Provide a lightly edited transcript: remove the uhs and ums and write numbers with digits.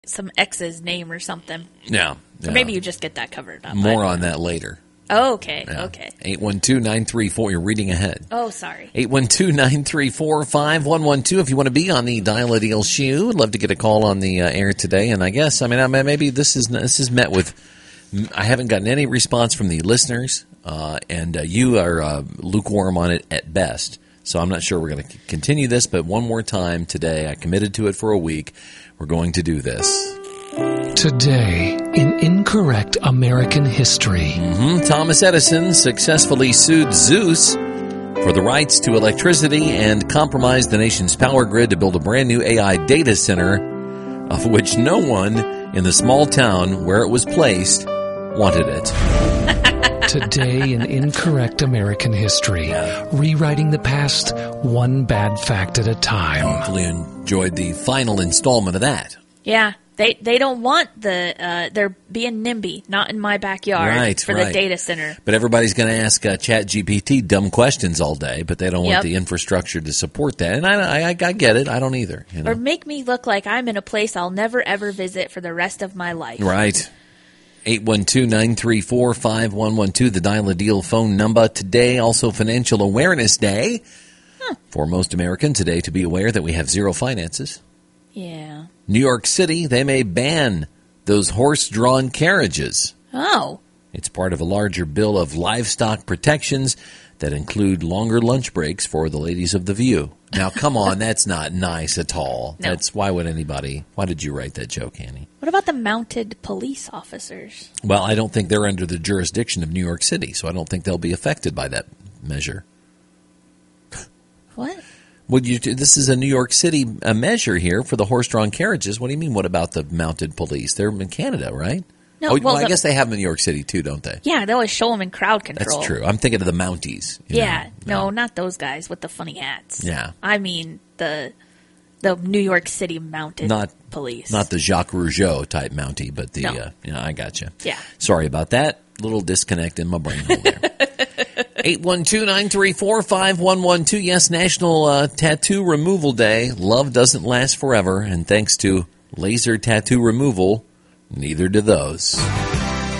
some ex's name or something. Yeah. Or maybe you just get that covered up. More on that later. Oh, okay. Yeah. Okay. 812-934. You're reading ahead. Oh, sorry. 812-934-5112. If you want to be on the Dial a Deal shoe, I'd love to get a call on the air today. And I guess, maybe this is met with. I haven't gotten any response from the listeners, and you are lukewarm on it at best. So I'm not sure we're going to continue this, but one more time today, I committed to it for a week. We're going to do this. Today, in incorrect American history. Thomas Edison successfully sued Zeus for the rights to electricity and compromised the nation's power grid to build a brand new AI data center, of which no one in the small town where it was placed wanted it. Today in incorrect American history, rewriting the past one bad fact at a time. Hopefully you enjoyed the final installment of that. Yeah. They don't want they're being NIMBY, not in my backyard for the data center. But everybody's going to ask ChatGPT dumb questions all day, but they don't want the infrastructure to support that. And I get it. I don't either. You know? Or make me look like I'm in a place I'll never, ever visit for the rest of my life. Right. 812-934-5112, the Dial a Deal phone number. Today, also Financial Awareness Day. For most Americans today to be aware that we have zero finances. Yeah. New York City, they may ban those horse-drawn carriages. Oh. It's part of a larger bill of livestock protections that include longer lunch breaks for the ladies of the View. Now, come on, that's not nice at all. No. Why did you write that joke, Annie? What about the mounted police officers? Well, I don't think they're under the jurisdiction of New York City, so I don't think they'll be affected by that measure. What? This is a New York City measure here for the horse-drawn carriages. What do you mean, what about the mounted police? They're in Canada, right? No, I guess they have them in New York City, too, don't they? Yeah, they always show them in crowd control. That's true. I'm thinking of the Mounties. No, not those guys with the funny hats. Yeah. I mean the New York City mounted police. Not the Jacques Rougeau type Mountie, but the, I gotcha. Yeah. Sorry about that. Little disconnect in my brain hole there. 812-934-5112. Yes, National Tattoo Removal Day. Love doesn't last forever, and thanks to laser tattoo removal, neither do those.